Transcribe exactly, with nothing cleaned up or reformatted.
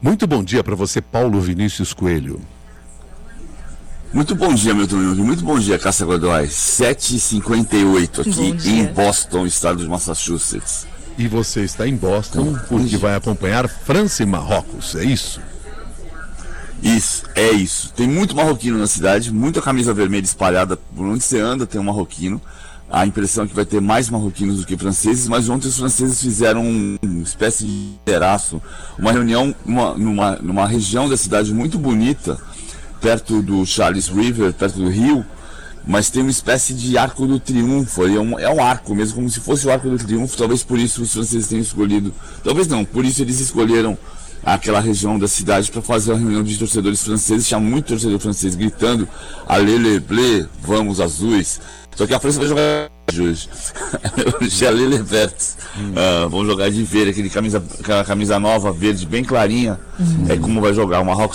Muito bom dia para você, Paulo Vinícius Coelho. Muito bom dia, Milton Júnior. Muito bom dia, Cássia Godoy. sete e cinquenta e oito aqui em Boston, estado de Massachusetts. E você está em Boston porque vai acompanhar França e Marrocos, é isso? Isso, é isso. Tem muito marroquino na cidade, muita camisa vermelha espalhada por onde você anda, tem um marroquino. A impressão é que vai ter mais marroquinos do que franceses, mas ontem os franceses fizeram uma espécie de terraço, uma reunião numa, numa, numa região da cidade muito bonita, perto do Charles River, perto do rio, mas tem uma espécie de arco do triunfo, é um, é um arco mesmo, como se fosse o arco do triunfo, talvez por isso os franceses tenham escolhido, talvez não, por isso eles escolheram aquela região da cidade para fazer uma reunião de torcedores franceses. Tinha muito torcedor francês gritando allez les bleus, vamos azuis, só que a França vai jogar hoje, hoje é allez les verts, hum. uh, vão jogar de verde, aquele camisa, aquela camisa nova verde bem clarinha, hum. é como vai jogar o Marrocos.